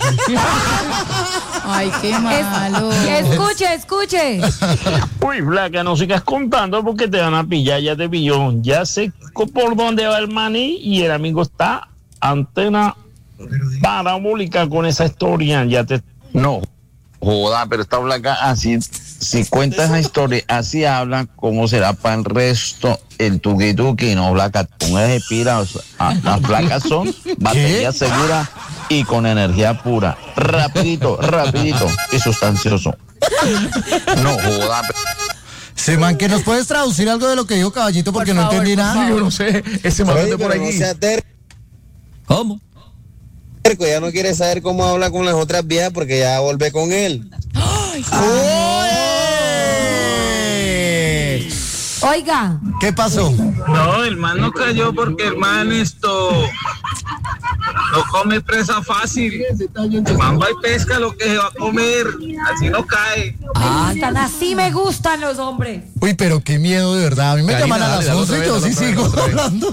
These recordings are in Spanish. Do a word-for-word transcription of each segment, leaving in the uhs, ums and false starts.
Ay, qué malo. Escuche, escuche. Uy, flaca, no sigas contando porque te van a pillar, ya te pilló. Ya sé por dónde va el maní y el amigo está antena parabólica con esa historia. Ya te... No, joda, pero esta flaca así, si cuenta esa historia, así habla, ¿cómo será para el resto el tuki tuki? No, flaca, póngase pila, o sea, las placas son batería segura y con energía pura. Rapidito, rapidito y sustancioso. No, joda. Se man, que nos puedes traducir algo de lo que dijo Caballito porque Por no favor, entendí por nada. favor. Yo no sé, ese man anda por allí. ¿Cómo? Ya no quiere saber cómo habla con las otras viejas porque ya vuelve con él. Oiga. ¿Qué pasó? No, el man no cayó porque el man esto no come presa fácil. El man va y pesca lo que se va a comer, así no cae. Ah, están así me gustan los hombres. Uy, pero qué miedo de verdad. A mí me Karina, llaman a dale, las dale once otra y yo vez, sí dale sigo otra vez, otra vez. hablando.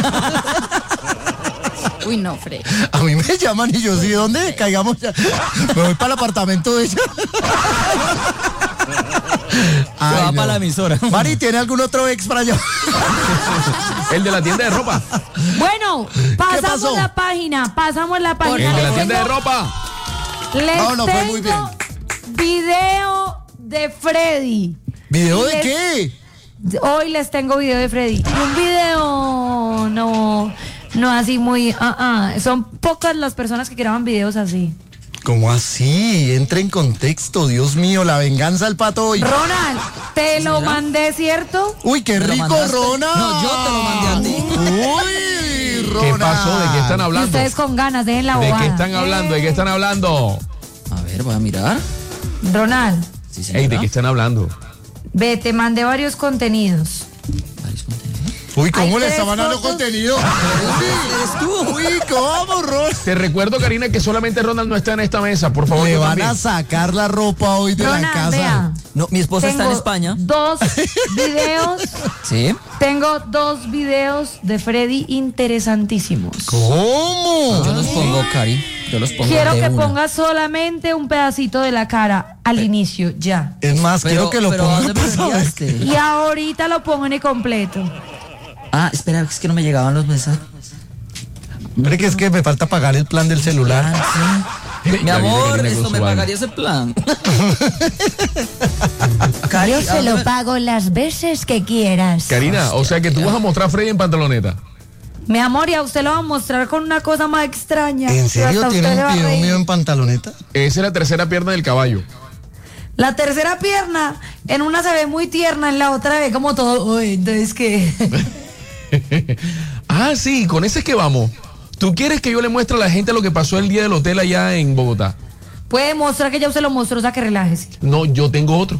Uy, no, Fred. A mí me llaman y yo sí, ¿dónde? Caigamos ya. Me voy para el apartamento de ella. Se va para la emisora. Mari, ¿tiene algún otro ex para allá? El de la tienda de ropa. Bueno, pasamos pasó? la página, pasamos la página. El de la Les tienda de tengo- ropa. Les No, no, fue tengo muy bien. video de Freddy. ¿Video Y de les- qué? Hoy les tengo video de Freddy. Un video no, no así muy, ah, ah. Son pocas las personas que graban videos así. ¿Cómo así? Entra en contexto, Dios mío, la venganza del pato hoy. Ronald, te lo mandé, ¿cierto? Uy, qué ¿Me lo rico, mandaste? Ronald. No, yo te lo mandé a ti. Uy, Ronald. ¿Qué pasó? ¿De qué están Y hablando? ustedes con ganas, dejen la ¿De bobada. qué están hablando? ¿De qué están hablando? A ver, voy a mirar. Ronald, Sí, Ey, señora. ¿de qué están hablando? ve, te mandé varios contenidos. Varios contenidos. Uy, ¿cómo Hay le tres estaban dando fotos. contenido? ¿Eres tú? Uy, ¿cómo, Ronald? Te recuerdo, Karina, que solamente Ronald no está en esta mesa. Por favor, Le tú van también. a sacar la ropa hoy de la Ronald, casa. vea. No, mi esposa está en Tengo España. Dos videos, Sí. tengo dos videos de Freddy interesantísimos. ¿Cómo? Yo los pongo, Cari. Yo los pongo Quiero de que una. pongas solamente un pedacito de la cara al inicio, ya. Es más, Pero, quiero que lo pero ¿a ponga dónde me para lo saber. enviaste? Y ahorita lo pongo en el completo. Ah, espera, es que no me llegaban los mensajes. Hombre, que es que me falta pagar el plan del celular. Ah, sí. Mi Ya viene amor, Karina esto con me su vaina. pagaría ese plan. Cari, Yo se ¿a dónde lo me- pago las veces que quieras. Karina, o sea que tú vas a mostrar a Freddy en pantaloneta. Mi amor, y a usted lo va a mostrar con una cosa más extraña. ¿En que serio hasta tiene usted se va un a video reír. mío en pantaloneta? Esa es la tercera pierna del caballo. La tercera pierna, en una se ve muy tierna, en la otra ve como todo. Uy, entonces que. Ah, sí, con ese es que vamos. ¿Tú quieres que yo le muestre a la gente lo que pasó el día del hotel allá en Bogotá? Puede mostrar que ya usted lo mostró, o sea que relájese. No, yo tengo otro.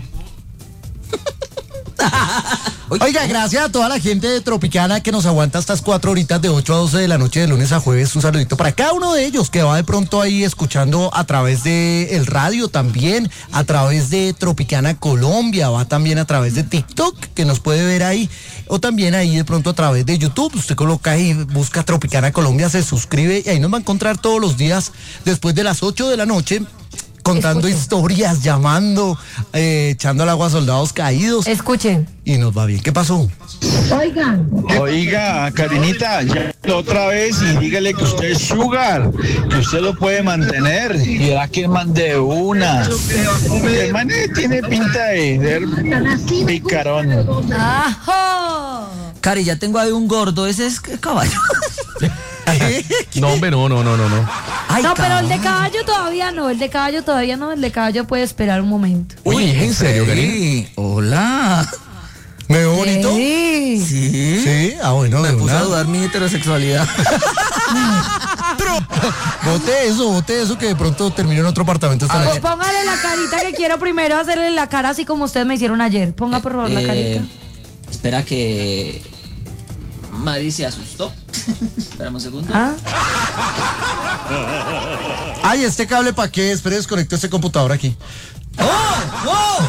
Oiga, gracias a toda la gente de Tropicana que nos aguanta estas cuatro horitas de ocho a doce de la noche de lunes a jueves. Un saludito para cada uno de ellos que va de pronto ahí escuchando a través de el radio también, a través de Tropicana Colombia, va también a través de TikTok que nos puede ver ahí, o también ahí de pronto a través de YouTube. Usted coloca ahí, busca Tropicana Colombia, se suscribe y ahí nos va a encontrar todos los días después de las ocho de la noche. Contando Escuche. historias, llamando, eh, echando al agua a soldados caídos. Escuchen. Y nos va bien. ¿Qué pasó? Oigan. Oiga, Karinita, ya otra vez y dígale que usted es sugar, que usted lo puede mantener. Y era que el man de una. El man eh, tiene pinta de ser picarón. ¡Ajo! Cari, ya tengo ahí un gordo, ese es caballo. No, hombre, no, no, no, no, no. Ay, No, pero el de caballo. caballo todavía no, el de caballo todavía no, el de caballo puede esperar un momento. Uy, ¿es en serio, Karina? Sí, hola. ¿Me veo bonito? Sí. Sí. Sí, ah, bueno, Me de puse a una. dudar mi heterosexualidad. Bote eso, bote eso que de pronto terminó en otro apartamento esta Pues noche. póngale la carita que quiero primero hacerle la cara así como ustedes me hicieron ayer. Ponga por favor la Eh, carita. Espera que Mari se asustó. Espérame un segundo. ¿Ah? Ay, ¿este cable para qué? Espere, desconecto este computador aquí. ¡Oh!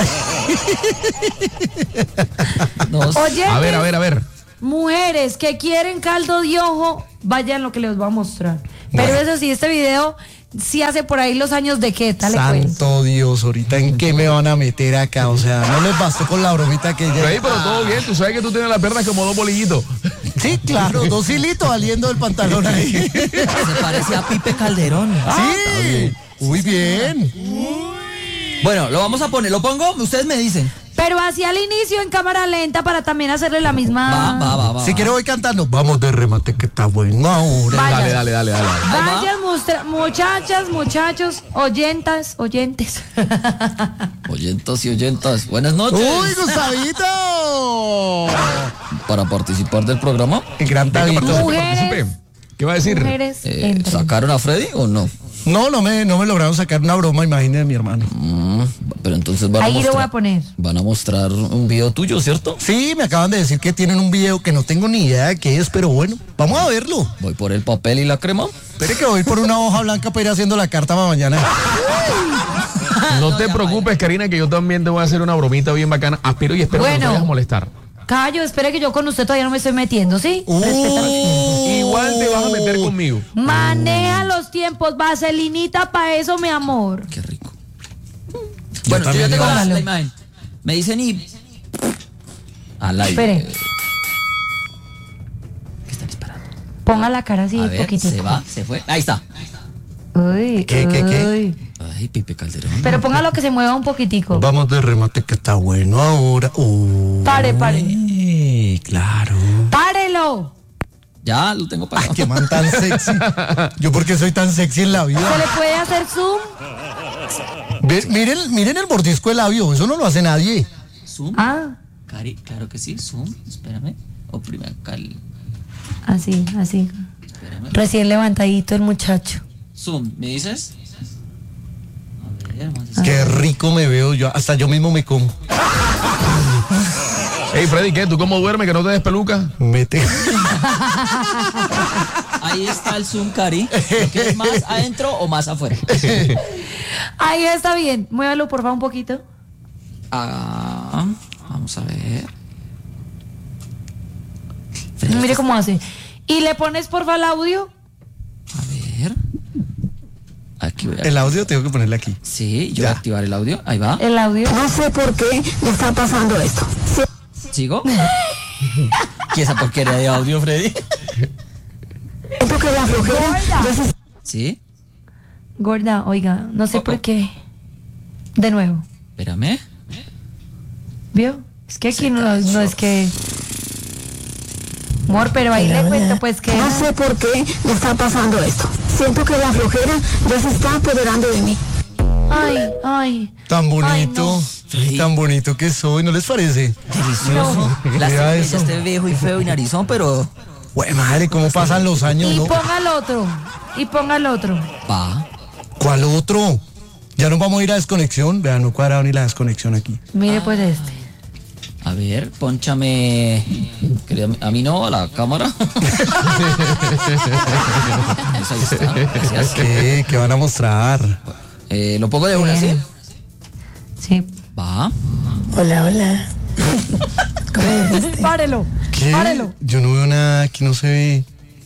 ¡Wow! No, Oye, A ver, a ver, a ver. mujeres que quieren caldo de ojo, vayan lo que les voy a mostrar. Pero Bueno. eso sí, este video sí hace por ahí los años de qué, tal le cuento. Santo Dios, ahorita en qué me van a meter acá, o sea, no les bastó con la bromita que Pero, ahí, ya. pero todo bien, tú sabes que tú tienes las piernas como dos bolillitos. Sí, claro, dos hilitos saliendo del pantalón ahí. Se parece a Pipe Calderón. Sí, muy bien. Bueno, lo vamos a poner, ¿lo pongo? Ustedes me dicen. Pero hacia el inicio en cámara lenta para también hacerle la misma. Va, va, va, va. Si quiero voy cantando, vamos de remate que está bueno ahora. Vaya. Dale, dale, dale, dale. Ahí va. Vayan, mustra- muchachas, muchachos, oyentas, oyentes. Oyentos y oyentas, buenas noches. ¡Uy, Gustavito! Para participar del programa, El gran Venga, Tabito. participe, Mujeres. participe. ¿Qué va a decir? Mujeres, eh, entren. ¿sacaron a Freddy o no? No, no me, no me lograron sacar una broma, imagínate mi hermano. Mm, pero entonces van a Ahí lo mostrar. voy a poner. Van a mostrar un video tuyo, ¿cierto? Sí, me acaban de decir que tienen un video que no tengo ni idea de qué es, pero bueno, vamos a verlo. Voy por el papel y la crema. Espere que voy por una hoja blanca para ir haciendo la carta para mañana. No te preocupes, Karina, que yo también te voy a hacer una bromita bien bacana. Aspiro y espero que no Bueno. te vayas a molestar. Callo, espere que yo con usted todavía no me estoy metiendo, ¿sí? Uh. Respeta los tiempos. Igual te vas a meter conmigo. Maneja los tiempos, vaselinita para eso, mi amor. Qué rico. Bueno, yo ya también tengo la, Póngalo. la imagen. Me dicen y. Al aire. Espere. ¿Qué están esperando? Ponga la cara así A de ver, poquitito. se va, se fue. Ahí está. Uy, ¿Qué, qué, qué? uy. Ay, Pipe Calderón. Pero póngalo que se mueva un poquitico. Vamos de remate que está bueno ahora. Uh. Pare, pare. Eh, claro. ¡Párelo! Ya lo tengo para. Ay, qué man tan sexy. Yo porque soy tan sexy en la ¿Se vida. le puede hacer zoom? Ve- miren, miren el mordisco del labio, eso no lo hace nadie. Zoom. Ah, Cari, claro que sí. Zoom. Espérame. Oprime acá el. así, así. Espérame. Recién levantadito el muchacho. Zoom. ¿Me dices? A ver, vamos a Qué rico me veo yo, hasta yo mismo me como. Hey, Freddy, ¿qué? ¿Tú cómo duermes? ¿Que no te des peluca? Mete. Ahí está el zoom, Cari. ¿Lo quieres más adentro o más afuera? Ahí está bien. Muévalo, por favor, un poquito. Ah, vamos a ver. Mire cómo hace. ¿Y le pones, por favor, el audio? A ver. Aquí voy a... El audio tengo que ponerle aquí. Sí, yo voy Ya. a activar el audio. Ahí va. El audio. No sé por qué me está pasando esto. ¿Sigo? ¿Qué es esa porquería de audio, Freddy? Siento que la flojera ya se ¿Sí? Gorda, oiga, no sé por qué. De nuevo. Espérame. ¿Vio? Es que aquí no, no es que... Amor, pero ahí le cuento pues que... No sé por qué me está pasando esto. Siento que la flojera ya se está apoderando de mí. Ay, ay. Tan bonito, Ay, no. tan bonito que soy, ¿no les parece? Delicioso. Mira Lástima que eso. ya esté viejo y feo y narizón, pero Güey, madre, ¿cómo pasan los años, Y no? ponga el otro. Y ponga el otro. va. ¿Cuál otro? Ya nos vamos a ir a desconexión. Vean, no cuadrado ni la desconexión aquí. Mire pues este. A ver, pónchame. querida- A mí no, a la cámara. Eso ahí está. Gracias. ¿Qué? ¿Qué van a mostrar? Eh, ¿Lo pongo de una, sí? Sí. Va. Hola, hola. Párelo. ¿Qué? Párelo. Yo no veo nada, aquí no se ve.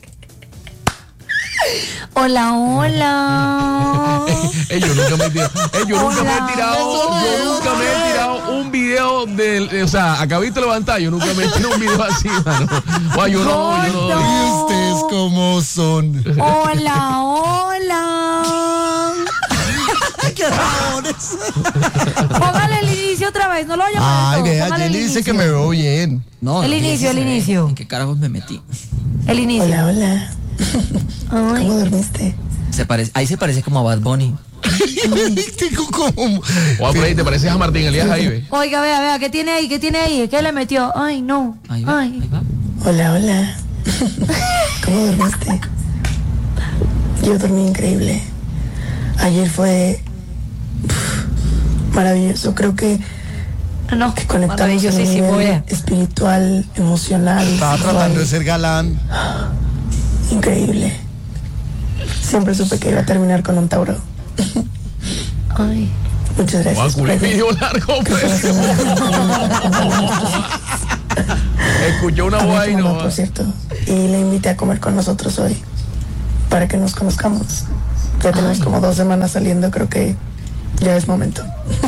Hola, hola. Ey, yo nunca me he tirado, ey, yo nunca me Hola. he tirado, yo nunca me he tirado un video del, de- o sea, acabito de levantar, yo nunca me he tirado un video así, mano. Guay, yo no, yo no. Gordo. ¿Y ustedes cómo son? Hola, hola. ¡Qué rabones! Póngale el inicio otra vez, no lo vaya a Ay, poner todo, vea, póngale Jenny el dice que inicio. me veo bien. No, El no inicio, tienes el que- inicio. ¿En qué carajos me metí? El inicio. Hola, hola. ¿Cómo Ay. dormiste? Se parece, ahí se parece como a Bad Bunny. Tengo como... Guay, Freddy, te pareces a Martín Elías Jaibe. Oiga, vea, vea, ¿qué tiene ahí? ¿Qué tiene ahí? ¿Qué le metió? Ay, no. Ahí va, Ay. ahí va. Hola, hola. ¿Cómo dormiste? Yo dormí increíble. Ayer fue pff, maravilloso. Creo que, No, que conectamos en un maravillosísimo, nivel vea. espiritual, emocional, Estaba sexual. tratando de ser galán. Increíble. Siempre supe que iba a terminar con un Tauro. Ay. Muchas Guau, gracias. culé Freddy. video largo, Creo que Freddy. va a ser una- Escuchó una Hablé voz ahí, con mamá, no. por cierto, y le invité a comer con nosotros hoy para que nos conozcamos. Ya tenemos como dos semanas saliendo, creo que ya es momento.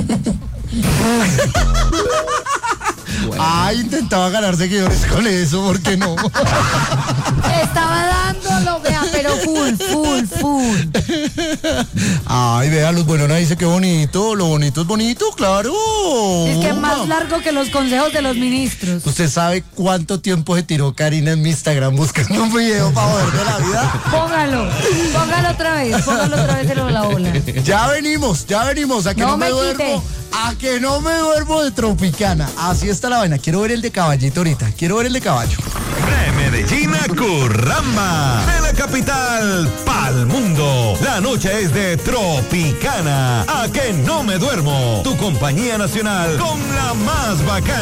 Ah, intentaba ganar seguidores con eso, ¿por qué no? Estaba dándolo, vea, pero full, full, full. Ay, vea, Luz Buenona dice que bonito, lo bonito es bonito, claro. Es que es más largo que los consejos de los ministros. ¿Usted sabe cuánto tiempo se tiró Karina en mi Instagram buscando un video para joderme la vida? Póngalo, póngalo otra vez, póngalo otra vez en la ola. Ya venimos, ya venimos, a que no, No me, me duermo, quite. a que no me duermo de Tropicana. Así está la vaina, quiero ver el de caballito ahorita, quiero ver el de caballo. De Medellín a Curramba, de la capital pa'l mundo. La noche es de Tropicana. A que no me duermo. Tu compañía nacional con la más bacana.